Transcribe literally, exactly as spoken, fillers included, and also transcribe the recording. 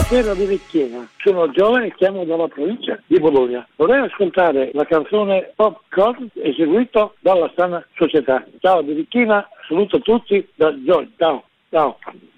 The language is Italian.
Piero Birichina, sono giovane e chiamo dalla provincia di Bologna. Vorrei ascoltare la canzone Popcorn eseguito dalla Strana Società. Ciao Birichina, saluto tutti da Giorgio. Ciao, ciao.